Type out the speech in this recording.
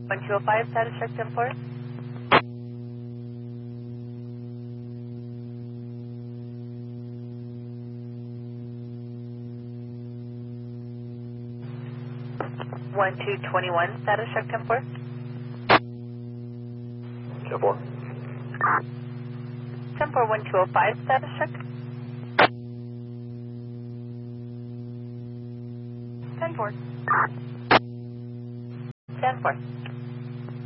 1205, status check 10-4. One two 21, status check 10-4. 10-4. 10-4, 1205, status check. 10-4. 10-4.